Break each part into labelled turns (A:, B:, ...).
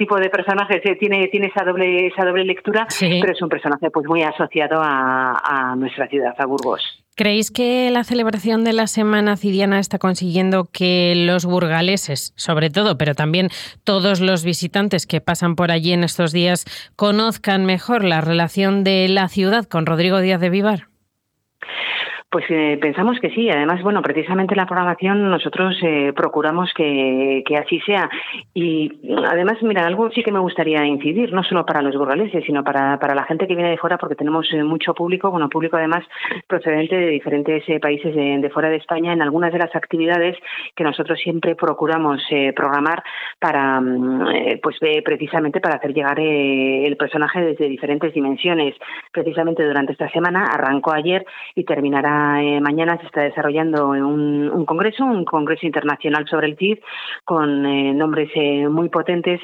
A: tipo de personajes tiene esa doble lectura,
B: sí.
A: Pero es un personaje pues muy asociado a nuestra ciudad, a Burgos.
B: ¿Creéis que la celebración de la Semana Cidiana está consiguiendo que los burgaleses, sobre todo, pero también todos los visitantes que pasan por allí en estos días, conozcan mejor la relación de la ciudad con Rodrigo Díaz de Vivar?
A: Pues pensamos que sí. Además, bueno, precisamente la programación nosotros procuramos que así sea. Y además, mira, algo sí que me gustaría incidir, no solo para los burgaleses, sino para la gente que viene de fuera, porque tenemos mucho público, público además procedente de diferentes países de fuera de España, en algunas de las actividades que nosotros siempre procuramos programar para, precisamente para hacer llegar el personaje desde diferentes dimensiones. Precisamente durante esta semana, arrancó ayer y terminará mañana. Se está desarrollando un congreso internacional sobre el Cid, con nombres muy potentes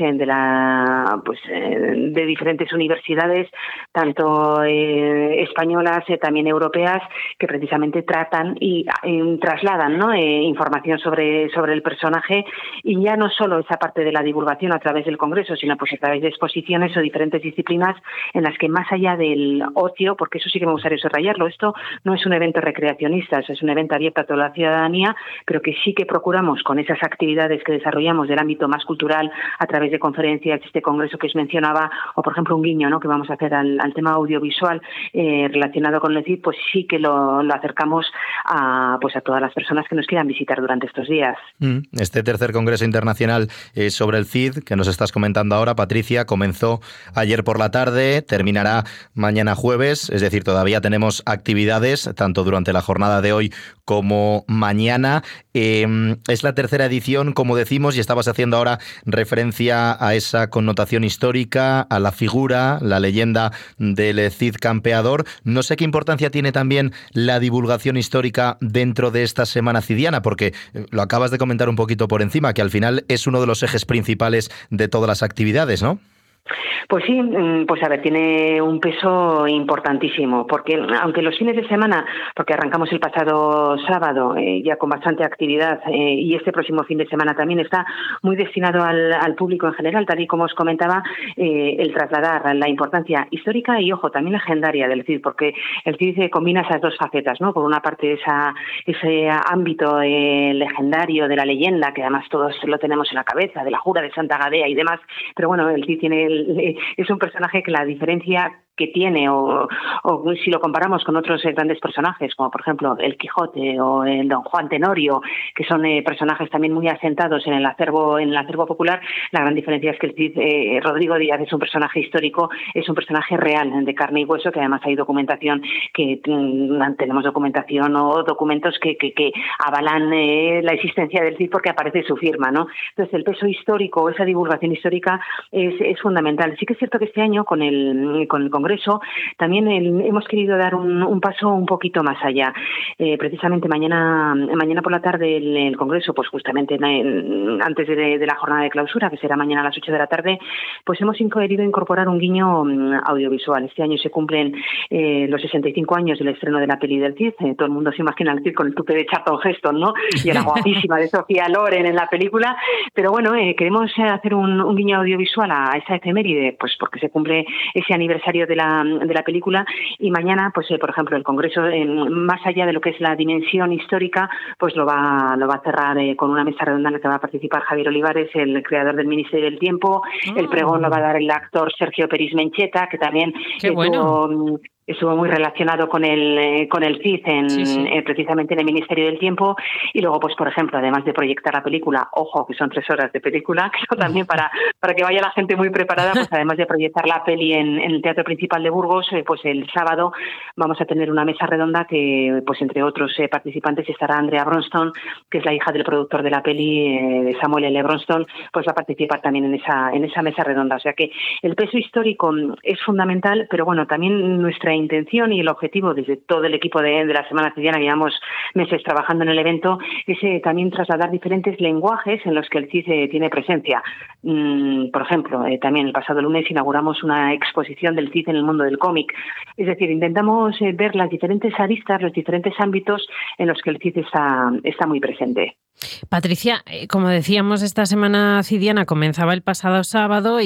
A: de diferentes universidades, tanto españolas, también europeas, que precisamente tratan y trasladan, ¿no?, información sobre el personaje, y ya no solo esa parte de la divulgación a través del congreso, sino pues a través de exposiciones o diferentes disciplinas en las que, más allá del ocio, porque eso sí que me gustaría subrayarlo, esto no es un evento recreacionista, es un evento abierto a toda la ciudadanía, pero que sí que procuramos, con esas actividades que desarrollamos del ámbito más cultural a través de conferencias, este congreso que os mencionaba, o por ejemplo un guiño, ¿no?, que vamos a hacer al tema audiovisual relacionado con el CID, pues sí que lo acercamos a todas las personas que nos quieran visitar durante estos días.
C: Este tercer congreso internacional sobre el CID que nos estás comentando ahora, Patricia, comenzó ayer por la tarde, terminará mañana jueves, es decir, todavía tenemos actividades tanto durante la jornada de hoy como mañana. Es la tercera edición, como decimos, y estabas haciendo ahora referencia a esa connotación histórica, a la figura, la leyenda del Cid campeador. No sé qué importancia tiene también la divulgación histórica dentro de esta Semana Cidiana, porque lo acabas de comentar un poquito por encima, que al final es uno de los ejes principales de todas las actividades, ¿no?
A: Pues sí, pues a ver, tiene un peso importantísimo, porque aunque los fines de semana, porque arrancamos el pasado sábado ya con bastante actividad, y este próximo fin de semana también está muy destinado al público en general, tal y como os comentaba, el trasladar la importancia histórica y, ojo, también legendaria del Cid, porque el Cid combina esas dos facetas, ¿no? Por una parte ese ámbito legendario de la leyenda, que además todos lo tenemos en la cabeza, de la Jura de Santa Gadea y demás, pero bueno, el Cid es un personaje que la diferencia que tiene, o si lo comparamos con otros grandes personajes, como por ejemplo el Quijote o el Don Juan Tenorio, que son personajes también muy asentados en el acervo popular, la gran diferencia es que el Cid, Rodrigo Díaz, es un personaje histórico, es un personaje real, de carne y hueso, que además hay documentación, que tenemos documentación o documentos que avalan la existencia del Cid porque aparece su firma, ¿no? Entonces el peso histórico, esa divulgación histórica es fundamental. Sí que es cierto que este año con el Congreso también hemos querido dar un paso un poquito más allá. Precisamente mañana por la tarde el Congreso, pues justamente antes de la jornada de clausura, que será mañana a las 8 de la tarde, pues hemos querido incorporar un guiño audiovisual. Este año se cumplen los 65 años del estreno de la peli del Cid. Todo el mundo se imagina al Cid con el tupe de Charlton Heston, ¿no? Y la guapísima de Sofía Loren en la película. Pero bueno, queremos hacer un guiño audiovisual a esa efeméride, pues porque se cumple ese aniversario de la película, y mañana, pues por ejemplo, el Congreso, más allá de lo que es la dimensión histórica, pues lo va a cerrar con una mesa redonda en la que va a participar Javier Olivares, el creador del Ministerio del Tiempo. El pregón lo va a dar el actor Sergio Peris Mencheta, que también estuvo muy relacionado con el Cid precisamente en el Ministerio del Tiempo. Y luego, pues por ejemplo, además de proyectar la película, ojo, que son 3 horas de película, creo también para que vaya la gente muy preparada, pues además de proyectar la peli en el Teatro Principal de Burgos, pues el sábado vamos a tener una mesa redonda que, pues entre otros participantes, estará Andrea Bronston, que es la hija del productor de la peli, de Samuel L. Bronston, pues va a participar también en esa mesa redonda. O sea que el peso histórico es fundamental, pero bueno, también nuestra intención y el objetivo desde todo el equipo de la Semana Cidiana, llevamos meses trabajando en el evento, es también trasladar diferentes lenguajes en los que el Cid tiene presencia. Por ejemplo, también el pasado lunes inauguramos una exposición del Cid en el mundo del cómic. Es decir, intentamos ver las diferentes aristas, los diferentes ámbitos en los que el Cid está muy presente.
B: Patricia, como decíamos, esta Semana Cidiana comenzaba el pasado sábado